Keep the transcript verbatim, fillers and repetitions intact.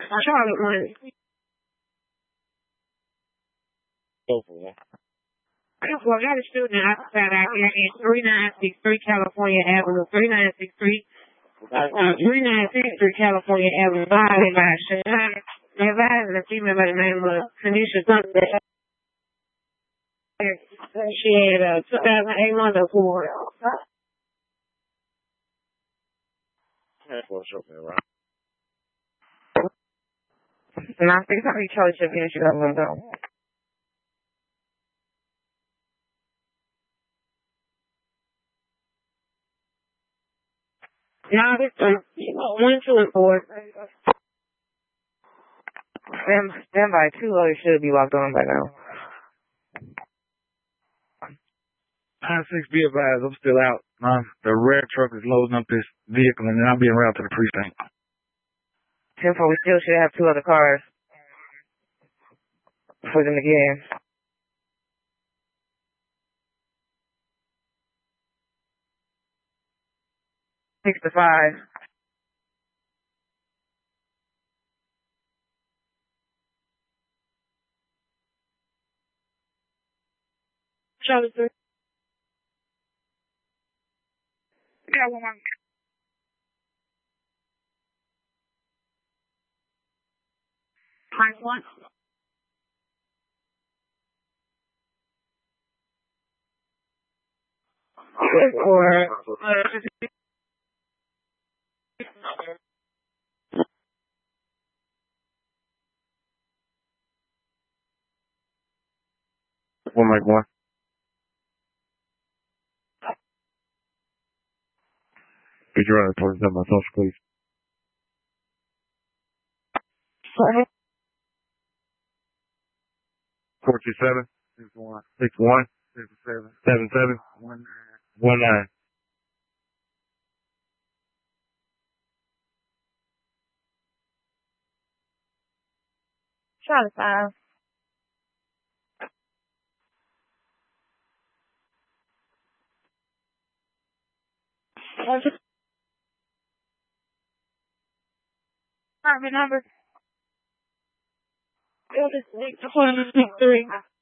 Charlotte one. Go for it. Well, I got a student outside out here in thirty-nine sixty-three California Avenue, thirty-nine sixty-three, uh, thirty-nine sixty-three California Avenue, by my Shania. They advised a female by the name of Tanisha something. She had a two thousand eight Honda Accord. That's what's up there, right? And I think somebody told you to you got one though. No, this one, one, two, and four. Stand, stand by. Two others should be locked on by now. nine six, be advised, I'm still out. Um, the red truck is loading up this vehicle, and then I'm being routed to the precinct. ten four, we still should have two other cars for them to get in. Six to five. Charlie, sir. Yeah, one more. Five one. Or uh, One make one. Could you run it towards them, my social, please? sorry. Four two seven six one six one six seven seven seven one one nine. Charlie five. Private number. Six one six three.